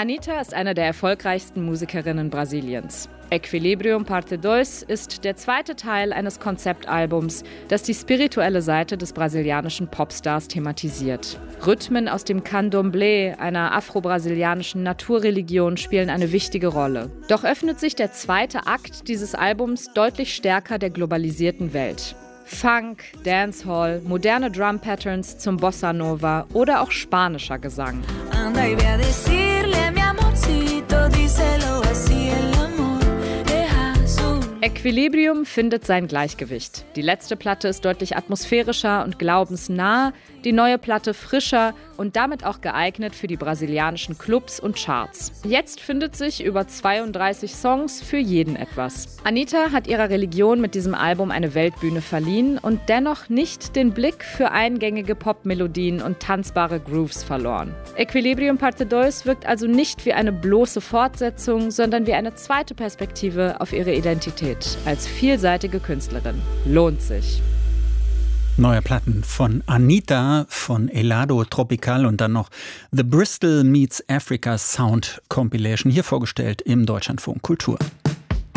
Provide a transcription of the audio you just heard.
Anitta ist eine der erfolgreichsten Musikerinnen Brasiliens. Equilibrium Parte 2 ist der zweite Teil eines Konzeptalbums, das die spirituelle Seite des brasilianischen Popstars thematisiert. Rhythmen aus dem Candomblé, einer afro-brasilianischen Naturreligion, spielen eine wichtige Rolle. Doch öffnet sich der zweite Akt dieses Albums deutlich stärker der globalisierten Welt. Funk, Dancehall, moderne Drum-Patterns zum Bossa Nova oder auch spanischer Gesang. Equilibrium findet sein Gleichgewicht. Die letzte Platte ist deutlich atmosphärischer und glaubensnah, die neue Platte frischer und damit auch geeignet für die brasilianischen Clubs und Charts. Jetzt findet sich über 32 Songs für jeden etwas. Anitta hat ihrer Religion mit diesem Album eine Weltbühne verliehen und dennoch nicht den Blick für eingängige Popmelodien und tanzbare Grooves verloren. Equilibrium Parte 2 wirkt also nicht wie eine bloße Fortsetzung, sondern wie eine zweite Perspektive auf ihre Identität als vielseitige Künstlerin. Lohnt sich. Neue Platten von Anitta, von Helado Tropical und dann noch The Bristol Meets Africa Sound Compilation, hier vorgestellt im Deutschlandfunk Kultur.